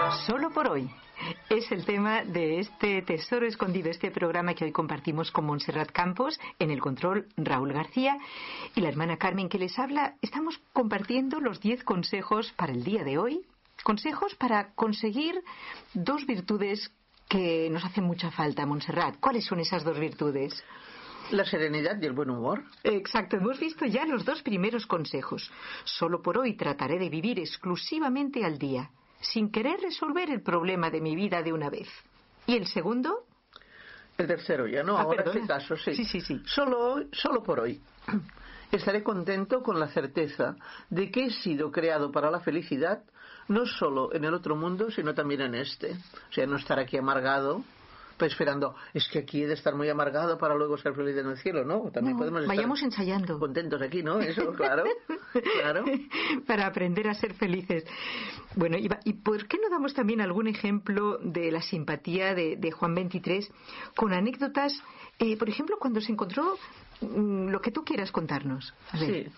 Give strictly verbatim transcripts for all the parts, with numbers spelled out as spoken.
Solo por hoy es el tema de este Tesoro Escondido, este programa que hoy compartimos con Montserrat Campos, en el control Raúl García y la hermana Carmen que les habla. Estamos compartiendo los diez consejos para el día de hoy, consejos para conseguir dos virtudes que nos hacen mucha falta, Montserrat. ¿Cuáles son esas dos virtudes? La serenidad y el buen humor. Exacto, hemos visto ya los dos primeros consejos. Solo por hoy trataré de vivir exclusivamente al día, sin querer resolver el problema de mi vida de una vez. ¿Y el segundo? El tercero ya, ¿no? Ah, Ahora perdona. este caso, sí. Sí, sí, sí. Solo, hoy- solo por hoy. Estaré contento con la certeza de que he sido creado para la felicidad, no solo en el otro mundo, sino también en este. O sea, no estar aquí amargado, pues esperando, es que aquí he de estar muy amargado para luego ser feliz en el cielo, ¿no? También No, podemos estar vayamos ensayando. contentos aquí, ¿no? Eso, claro, claro. Para aprender a ser felices. Bueno, y, va- ¿y por qué no damos también algún ejemplo de la simpatía de, de Juan veintitrés con anécdotas, eh, por ejemplo, cuando se encontró mm, lo que tú quieras contarnos? A ver. Sí.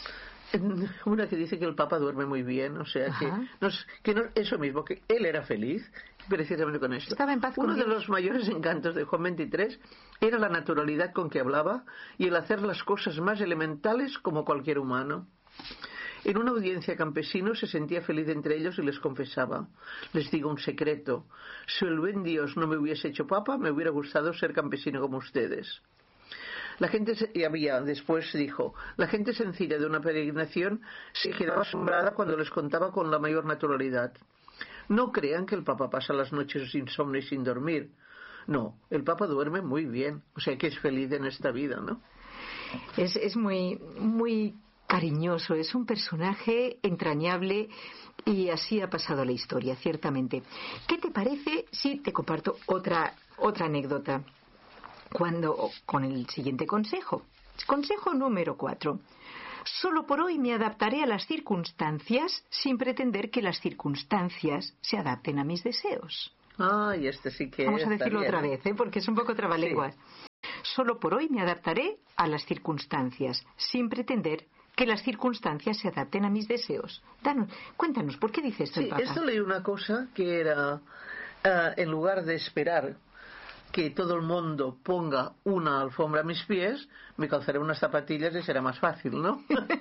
Una que dice que el Papa duerme muy bien, o sea que, Ajá. no, es- que no, eso mismo, que él era feliz precisamente con esto. Estaba en paz con Uno de Dios. los mayores encantos de Juan veintitrés era la naturalidad con que hablaba y el hacer las cosas más elementales como cualquier humano. En una audiencia campesino se sentía feliz entre ellos y les confesaba: les digo un secreto, si el buen Dios no me hubiese hecho papa, me hubiera gustado ser campesino como ustedes. La gente, se- y había, después dijo, la gente sencilla de una peregrinación se quedaba asombrada cuando les contaba con la mayor naturalidad. No crean que el Papa pasa las noches sin insomnio y sin dormir. No, el Papa duerme muy bien, o sea que es feliz en esta vida, ¿no? Es, es muy, muy cariñoso, es un personaje entrañable y así ha pasado la historia, ciertamente. ¿Qué te parece si te comparto otra, otra anécdota? Cuando, con el siguiente consejo. Consejo número cuatro. Solo por hoy me adaptaré a las circunstancias sin pretender que las circunstancias se adapten a mis deseos. Ay, este sí que Vamos a está decirlo bien. otra vez, ¿eh? Porque es un poco trabalenguas. Solo por hoy me adaptaré a las circunstancias sin pretender que las circunstancias se adapten a mis deseos. Danos, cuéntanos, ¿por qué dice esto Sí, el Papa? esto leí una cosa que era, ah, en lugar de esperar que todo el mundo ponga una alfombra a mis pies, me calzaré unas zapatillas y será más fácil, ¿no?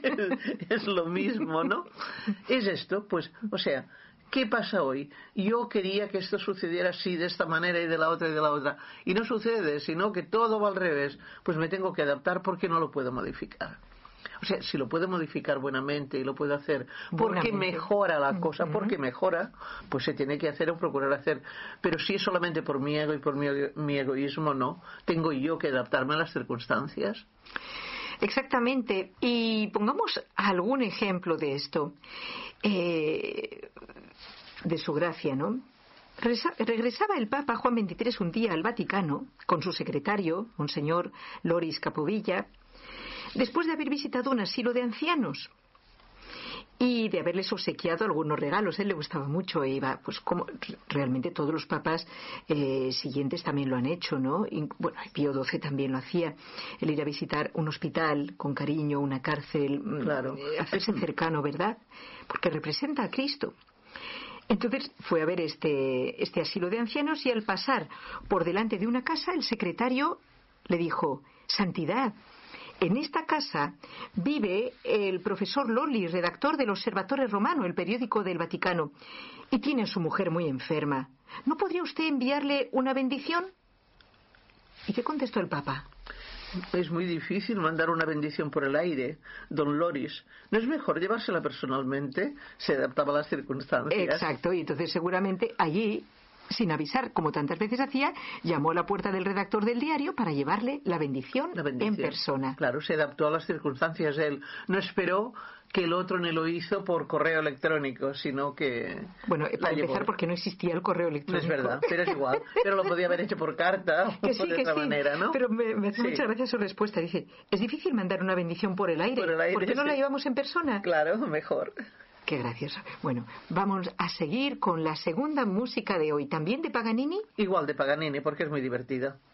Es lo mismo, ¿no? Es esto, pues, o sea, ¿qué pasa hoy? Yo quería que esto sucediera así, de esta manera y de la otra y de la otra, y no sucede, sino que todo va al revés, pues me tengo que adaptar porque no lo puedo modificar. O sea, si lo puedo modificar buenamente y lo puedo hacer porque Buenamente. mejora la cosa, Ujú. porque mejora, pues se tiene que hacer o procurar hacer. Pero si es solamente por mi ego y por mi, ego- mi egoísmo, no. Tengo yo que adaptarme a las circunstancias. Exactamente. Y pongamos algún ejemplo de esto, eh, de su gracia, ¿no? Resa- Regresaba el Papa Juan veintitrés un día al Vaticano con su secretario, Monseñor Loris Capovilla, después de haber visitado un asilo de ancianos y de haberles obsequiado algunos regalos. A él le gustaba mucho e iba, pues como realmente todos los papas eh, siguientes también lo han hecho, ¿no? Y, bueno, Pío doce también lo hacía, el ir a visitar un hospital con cariño, una cárcel, mm, Claro. eh, hacerse cercano, ¿verdad? Porque representa a Cristo. Entonces fue a ver este, este asilo de ancianos y al pasar por delante de una casa, el secretario le dijo: Santidad, en esta casa vive el profesor Lolli, redactor del Observatore Romano, el periódico del Vaticano, y tiene a su mujer muy enferma. ¿No podría usted enviarle una bendición? ¿Y qué contestó el Papa? Es muy difícil mandar una bendición por el aire, don Loris. ¿No es mejor llevársela personalmente? Se adaptaba a las circunstancias. Exacto, y entonces seguramente allí, sin avisar, como tantas veces hacía, llamó a la puerta del redactor del diario para llevarle la bendición, La bendición. en persona. Claro, se adaptó a las circunstancias. Él no esperó que el otro ni lo hizo por correo electrónico, sino que... Bueno, la para llevó. empezar, porque no existía el correo No electrónico. es verdad, pero es igual. Pero lo podía haber hecho por carta Que o sí, de que otra sí, manera, ¿no? pero me, me hace Sí. mucha gracia su respuesta. Dice: es difícil mandar una bendición por el aire. Por el aire, ¿Por qué no sí. la llevamos en persona? Claro, mejor. Qué gracioso. Bueno, vamos a seguir con la segunda música de hoy. ¿También de Paganini? Igual de Paganini, porque es muy divertida.